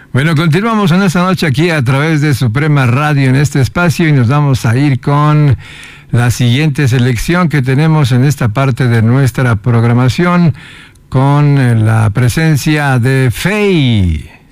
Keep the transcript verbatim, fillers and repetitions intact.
Bueno, continuamos en esta noche aquí a través de Suprema Radio en este espacio y nos vamos a ir con la siguiente selección que tenemos en esta parte de nuestra programación con la presencia de Faye.